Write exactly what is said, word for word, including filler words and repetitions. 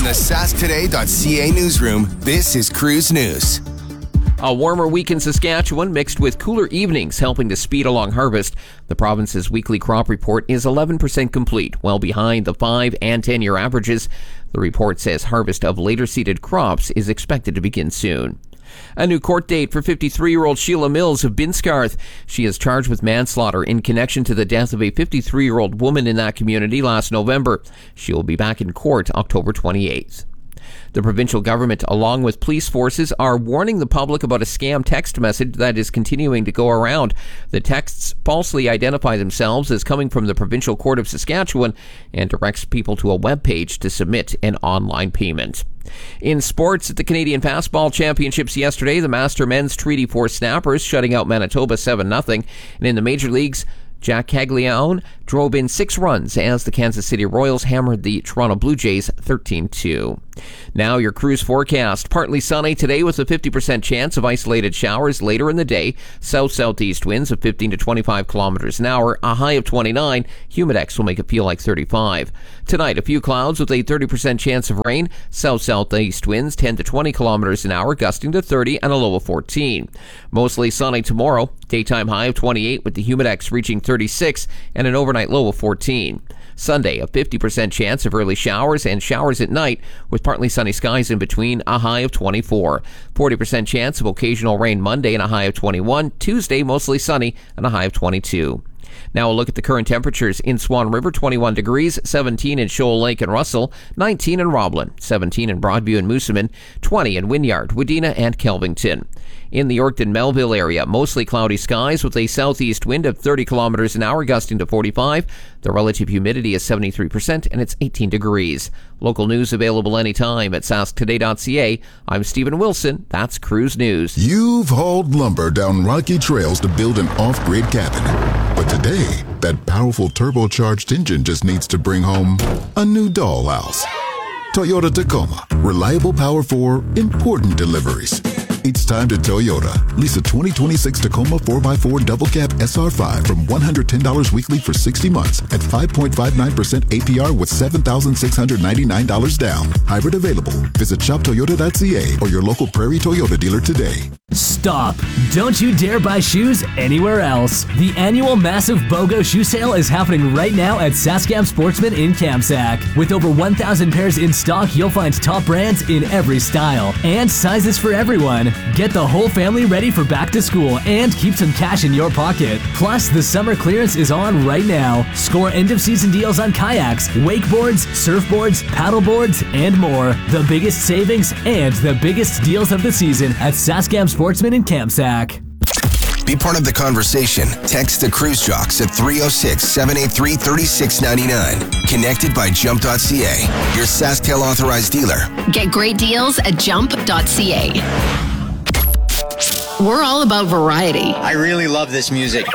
the sask today dot c a newsroom, this is Cruise News. A warmer week in Saskatchewan mixed with cooler evenings helping to speed along harvest. The province's weekly crop report is eleven percent complete, well behind the five and ten-year averages. The report says harvest of later seeded crops is expected to begin soon. A new court date for fifty-three-year-old Sheila Mills of Binscarth. She is charged with manslaughter in connection to the death of a fifty-three-year-old woman in that community last November. She will be back in court October twenty-eighth. The provincial government, along with police forces, are warning the public about a scam text message that is continuing to go around. The texts falsely identify themselves as coming from the Provincial Court of Saskatchewan and directs people to a web page to submit an online payment. In sports, at the Canadian Fastball Championships yesterday, the Master Men's Treaty Four Snappers shutting out Manitoba seven nothing. And in the major leagues, Jack Caglione drove in six runs as the Kansas City Royals hammered the Toronto Blue Jays thirteen two. Now your cruise forecast. Partly sunny today with a fifty percent chance of isolated showers later in the day. South-southeast winds of fifteen to twenty-five kilometers an hour, a high of twenty-nine. Humidex will make it feel like thirty-five. Tonight, a few clouds with a thirty percent chance of rain. South-southeast winds ten to twenty kilometers an hour, gusting to thirty and a low of fourteen. Mostly sunny tomorrow. Daytime high of twenty-eight with the Humidex reaching thirty-six and an overnight low of fourteen. Sunday, a fifty percent chance of early showers and showers at night with partly sunny skies in between, a high of twenty-four. forty percent chance of occasional rain Monday and a high of twenty-one. Tuesday, mostly sunny and a high of twenty-two. Now a look at the current temperatures. In Swan River, twenty-one degrees, seventeen in Shoal Lake and Russell, nineteen in Roblin, seventeen in Broadview and Moosomin, twenty in Wynyard, Wadena, and Kelvington. In the Yorkton-Melville area, mostly cloudy skies with a southeast wind of thirty kilometers an hour, gusting to forty-five. The relative humidity is seventy-three percent and it's eighteen degrees. Local news available anytime at sask today dot c a. I'm Stephen Wilson. That's Cruise News. You've hauled lumber down rocky trails to build an off-grid cabin. But today, that powerful turbocharged engine just needs to bring home a new dollhouse. Toyota Tacoma. Reliable power for important deliveries. It's time to Toyota. Lease a twenty twenty-six Tacoma four by four Double Cab S R five from one hundred ten dollars weekly for sixty months at five point five nine percent A P R with seven thousand six hundred ninety-nine dollars down. Hybrid available. Visit shop toyota dot c a or your local Prairie Toyota dealer today. Stop! Don't you dare buy shoes anywhere else. The annual massive BOGO shoe sale is happening right now at Saskam Sportsman in Kamsack. With over one thousand pairs in stock, you'll find top brands in every style and sizes for everyone. Get the whole family ready for back to school and keep some cash in your pocket. Plus, the summer clearance is on right now. Score end of season deals on kayaks, wakeboards, surfboards, paddleboards, and more. The biggest savings and the biggest deals of the season at Saskam Sportsman in Kamsack. Be part of the conversation. Text the Cruise Jocks at three oh six, seven eight three, three six nine nine. Connected by jump dot c a, your SaskTel authorized dealer. Get great deals at jump dot c a. We're all about variety. I really love this music.